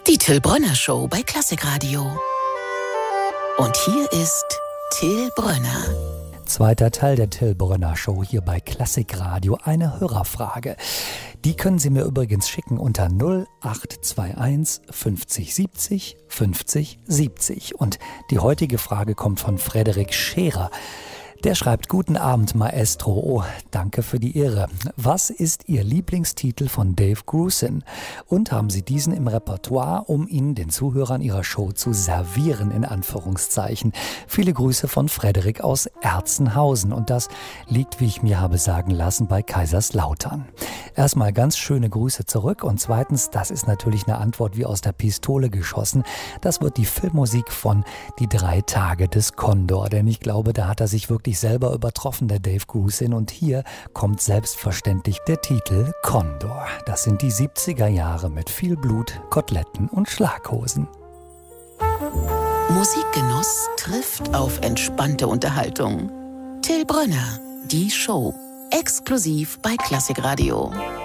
Die Till Brönner Show bei Klassikradio. Und hier ist Till Brönner. Zweiter Teil der Till Brönner Show hier bei Klassikradio. Eine Hörerfrage. Die können Sie mir übrigens schicken unter 0821 50 70 50 70. Und die heutige Frage kommt von Frederik Scherer. Der schreibt: Guten Abend, Maestro. Oh, danke für die Ehre. Was ist Ihr Lieblingstitel von Dave Grusin? Und haben Sie diesen im Repertoire, um ihn den Zuhörern Ihrer Show zu servieren, in Anführungszeichen? Viele Grüße von Frederik aus Erzenhausen. Und das liegt, wie ich mir habe sagen lassen, bei Kaiserslautern. Erstmal ganz schöne Grüße zurück. Und zweitens, das ist natürlich eine Antwort wie aus der Pistole geschossen. Das wird die Filmmusik von Die 3 Tage des Kondor. Denn ich glaube, da hat er sich wirklich selber übertroffen, der Dave Grusin. Und hier kommt selbstverständlich der Titel Kondor. Das sind die 70er Jahre mit viel Blut, Koteletten und Schlaghosen. Musikgenuss trifft auf entspannte Unterhaltung. Till Brönner, die Show. Exklusiv bei Klassikradio.